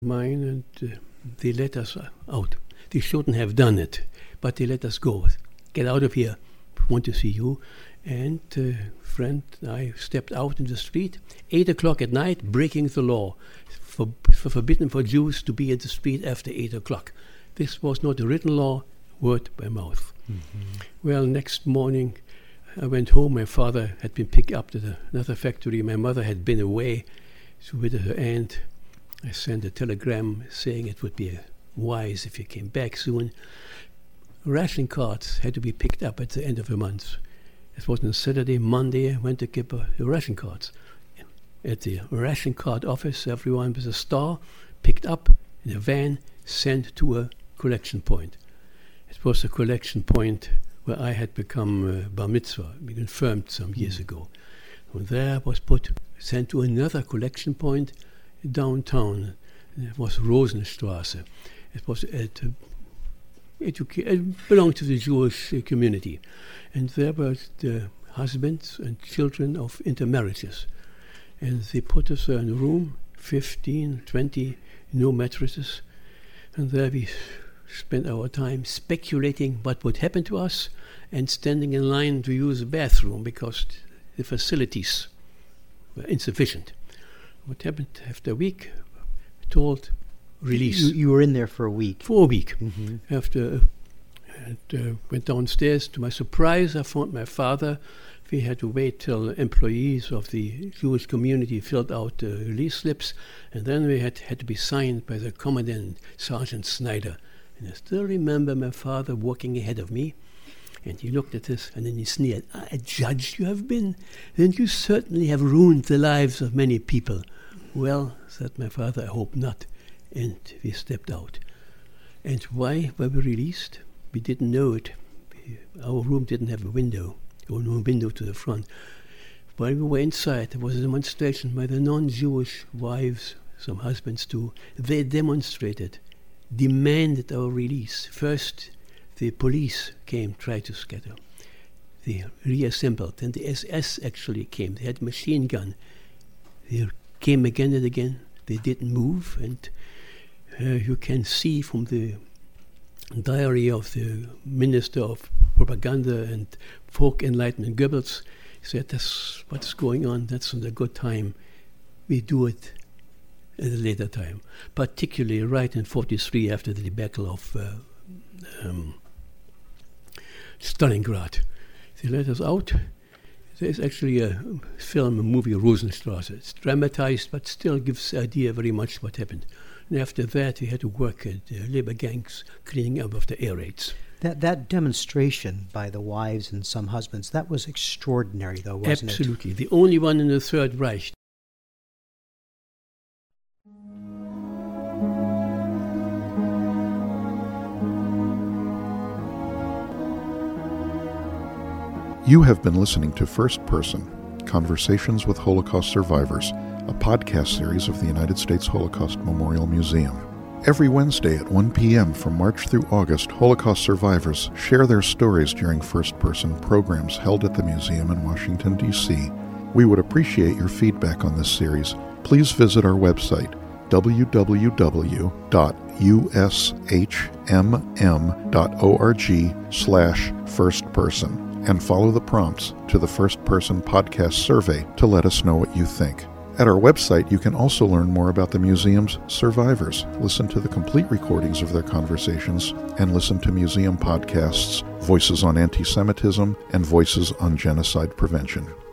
mine, and they let us out. They shouldn't have done it, but they let us go. Get out of here. We want to see you. And friend and I stepped out in the street, 8 o'clock at night, breaking the law. Forbidden for Jews to be in the street after 8 o'clock. This was not a written law, word by mouth. Mm-hmm. Well, next morning I went home. My father had been picked up to another factory. My mother had been away with her aunt. I sent a telegram saying it would be wise if you came back soon. Ration cards had to be picked up at the end of the month. It was on Saturday. Monday I went to get the ration cards. At the ration card office, everyone with a star picked up in a van, sent to a collection point. It was a collection point where I had become bar mitzvah, confirmed some years ago. And there was sent to another collection point downtown. It was Rosenstrasse. It was it belonged to the Jewish community. And there were the husbands and children of intermarriages. And they put us in a room, 15, 20, no mattresses. And there we spent our time speculating what would happen to us and standing in line to use the bathroom because the facilities were insufficient. What happened after a week? Told release. You were in there for a week. For a week. Mm-hmm. After went downstairs. To my surprise, I found my father. We had to wait till employees of the Jewish community filled out release slips, and then we had to be signed by the commandant, Sergeant Snyder. And I still remember my father walking ahead of me, and he looked at us, and then he sneered, "A judge you have been? Then you certainly have ruined the lives of many people." "Well," said my father, "I hope not." And we stepped out. And why were we released? We didn't know it. Our room didn't have a window. There was no window to the front. While we were inside, there was a demonstration by the non-Jewish wives, some husbands too. They demonstrated, demanded our release. First, the police came, tried to scatter. They reassembled. Then the SS actually came. They had a machine gun. They came again and again. They didn't move. And you can see from the diary of the Minister of Propaganda and Folk Enlightenment, Goebbels, said, "That's what's going on. That's not a good time. We do it at a later time." Particularly right in 1943, after the debacle of Stalingrad. They let us out. There's actually a movie, Rosenstrasse. It's dramatized, but still gives the idea very much what happened. And after that, we had to work at labor gangs, cleaning up after air raids. That demonstration by the wives and some husbands, that was extraordinary, though, wasn't it? Absolutely. The only one in the Third Reich. You have been listening to First Person, Conversations with Holocaust Survivors, a podcast series of the United States Holocaust Memorial Museum. Every Wednesday at 1 p.m. from March through August, Holocaust survivors share their stories during first-person programs held at the museum in Washington, D.C. We would appreciate your feedback on this series. Please visit our website, www.ushmm.org/firstperson, and follow the prompts to the First Person Podcast Survey to let us know what you think. At our website, you can also learn more about the museum's survivors, listen to the complete recordings of their conversations, and listen to museum podcasts, Voices on Anti-Semitism and Voices on Genocide Prevention.